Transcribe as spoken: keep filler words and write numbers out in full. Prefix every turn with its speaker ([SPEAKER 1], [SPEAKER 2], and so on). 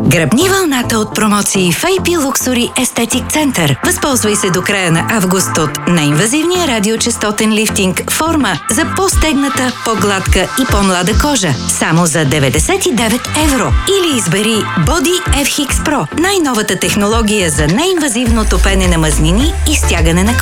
[SPEAKER 1] Гръбни вълната от промоции в ей пи Luxury Aesthetic Center. Възползвай се до края на август от неинвазивния радиочестотен лифтинг форма за по-стегната, по-гладка и по-млада кожа. Само за деветдесет и девет евро. Или избери Body F X Pro. Най-новата технология за неинвазивно топене на мазнини и стягане на